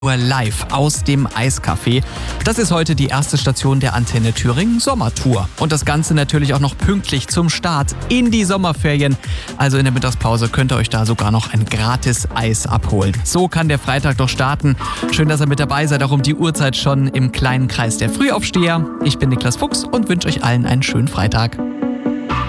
Live aus dem Eiscafé. Das ist heute die erste Station der Antenne Thüringen Sommertour. Und das Ganze natürlich auch noch pünktlich zum Start in die Sommerferien. Also in der Mittagspause könnt ihr euch da sogar noch ein gratis Eis abholen. So kann der Freitag doch starten. Schön, dass ihr mit dabei seid, auch um die Uhrzeit schon im kleinen Kreis der Frühaufsteher. Ich bin Niklas Fuchs und wünsche euch allen einen schönen Freitag.